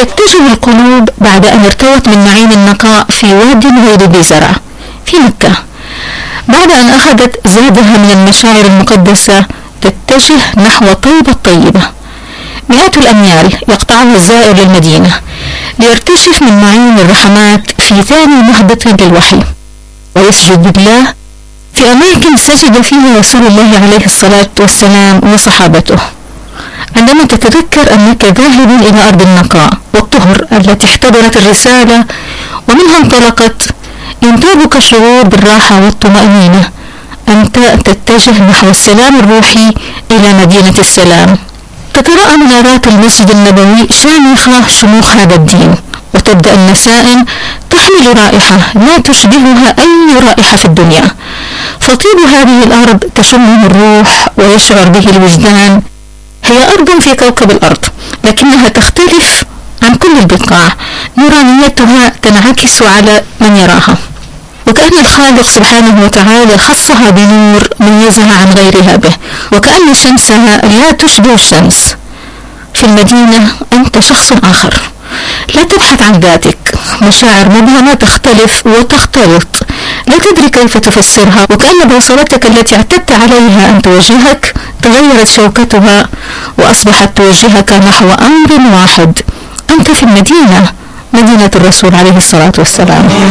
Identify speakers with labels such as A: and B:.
A: تتجه القلوب بعد أن ارتوت من نعيم النقاء في واد غير ذي زرع في مكة، بعد أن أخذت زادها من المشاعر المقدسة تتجه نحو طيبة الطيبة. مئات الأميال يقطعها الزائر للمدينة ليرتشف من معين الرحمات في ثاني نهضة للوحي، ويسجد بالله في أماكن سجد فيها رسول الله عليه الصلاة والسلام وصحابته. عندما تتذكر أنك ذاهب إلى أرض النقاء والطهر التي احتضنت الرسالة ومنها انطلقت، ينتابك الشعور بالراحة والطمأنينة. أنت تتجه نحو السلام الروحي إلى مدينة السلام. تتراءى منارات المسجد النبوي شامخة شموخ هذا الدين، وتبدأ النسائم تحمل رائحة لا تشبهها أي رائحة في الدنيا، فطيب هذه الأرض تشمه الروح ويشعر به الوجدان. هي أرض في كوكب الأرض، لكنها تختلف عن كل البقاع، نورانيتها تنعكس على من يراها، وكأن الخالق سبحانه وتعالى خصها بنور ميزها عن غيرها به، وكأن شمسها لا تشبه الشمس. في المدينة أنت شخص آخر، لا تبحث عن ذاتك، مشاعر مبهمة تختلف وتختلط، لا تدري كيف تفسرها، وكأن بوصلتك التي اعتدت عليها أن توجهك تغيرت شوكتها وأصبحت توجهك نحو أمر واحد. أنت في المدينة، مدينة الرسول عليه الصلاة والسلام.